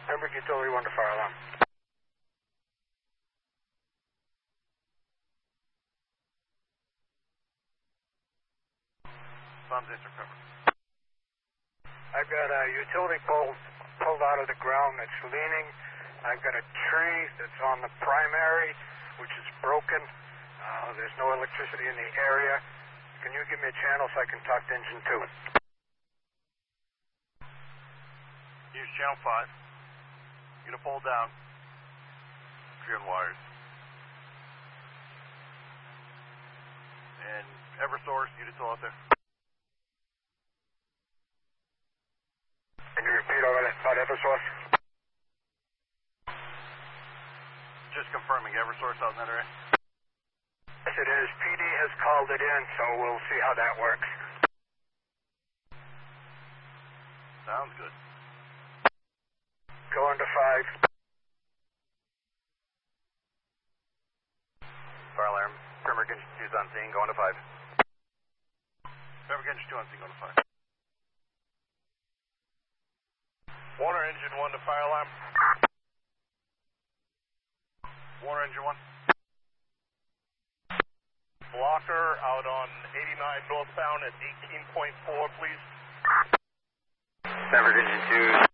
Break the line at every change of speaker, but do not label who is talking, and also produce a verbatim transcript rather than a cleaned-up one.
Pembroke Utility one to fire alarm.
Bombs answer, Pembroke.
I've got a utility pole pulled out of the ground that's leaning. I've got a tree that's on the primary, which is broken. Uh, there's no electricity in the area. Can you give me a channel so I can talk to engine two?
Use channel five. You're gonna pull down. Clear on wires. And Eversource, you just all out there.
Can you repeat all that about Eversource?
Just confirming, Eversource out in that area?
Yes, it is. P D has called it in, so we'll see how that works.
Sounds good.
Go into five.
Fire alarm. Pembroke Engine two is on scene, going to five. Pembroke Engine two on scene, going to five. Warner Engine one to fire alarm. Warner Engine one. Blocker out on eighty-nine northbound at eighteen point four, please.
Pembroke Engine two.